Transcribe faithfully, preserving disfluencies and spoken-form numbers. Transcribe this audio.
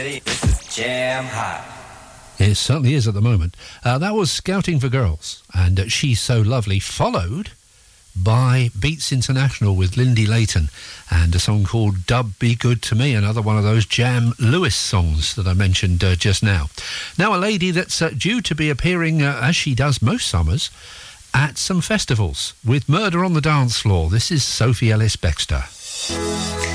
This is jam hot. It certainly is at the moment. Uh, that was Scouting for Girls and uh, She's So Lovely, followed by Beats International with Lindy Layton and a song called Dub Be Good to Me, another one of those Jam Lewis songs that I mentioned uh, just now. Now, a lady that's uh, due to be appearing, uh, as she does most summers, at some festivals with Murder on the Dance Floor. This is Sophie Ellis-Bextor.